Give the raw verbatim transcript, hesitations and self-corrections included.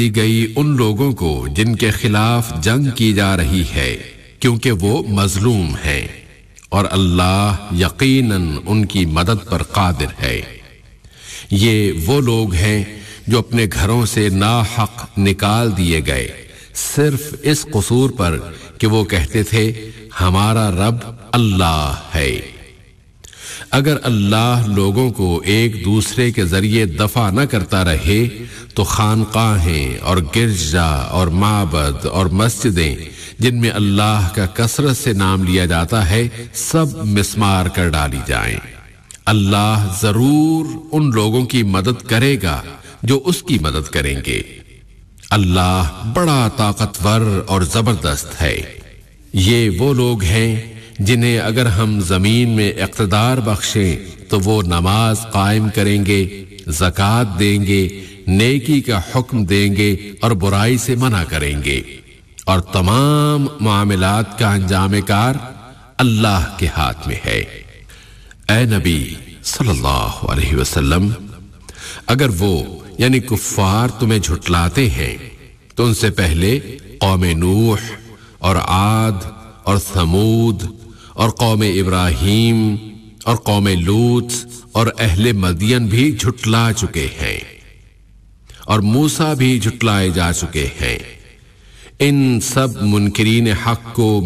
دی گئی ان لوگوں کو جن کے خلاف جنگ کی جا رہی ہے کیونکہ وہ مظلوم ہیں، اور اللہ یقیناً ان کی مدد پر قادر ہے۔ یہ وہ لوگ ہیں جو اپنے گھروں سے ناحق نکال دیے گئے صرف اس قصور پر کہ وہ کہتے تھے ہمارا رب اللہ ہے۔ اگر اللہ لوگوں کو ایک دوسرے کے ذریعے دفع نہ کرتا رہے تو خانقاہیں اور گرجا اور معبد اور مسجدیں جن میں اللہ کا کثرت سے نام لیا جاتا ہے سب مسمار کر ڈالی جائیں۔ اللہ ضرور ان لوگوں کی مدد کرے گا جو اس کی مدد کریں گے۔ اللہ بڑا طاقتور اور زبردست ہے۔ یہ وہ لوگ ہیں جنہیں اگر ہم زمین میں اقتدار بخشیں تو وہ نماز قائم کریں گے، زکوٰۃ دیں گے، نیکی کا حکم دیں گے اور برائی سے منع کریں گے، اور تمام معاملات کا انجام کار اللہ کے ہاتھ میں ہے۔ اے نبی صلی اللہ علیہ وسلم، اگر وہ یعنی کفار تمہیں جھٹلاتے ہیں تو ان سے پہلے قوم نوح اور عاد اور ثمود اور قوم ابراہیم اور قوم لوط اور اہل مدین بھی جھٹلا چکے ہیں، اور موسیٰ بھی جھٹلائے جا چکے ہیں۔ ان سب منکرین حق کو